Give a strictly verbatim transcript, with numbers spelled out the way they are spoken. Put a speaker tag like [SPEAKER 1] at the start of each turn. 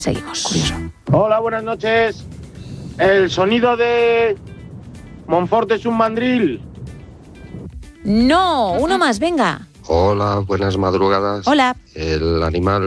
[SPEAKER 1] Seguimos.
[SPEAKER 2] Curioso.
[SPEAKER 3] Hola, buenas noches. El sonido de Monforte es un mandril.
[SPEAKER 1] No, uno más, venga.
[SPEAKER 4] Hola, buenas madrugadas.
[SPEAKER 1] Hola.
[SPEAKER 4] El animal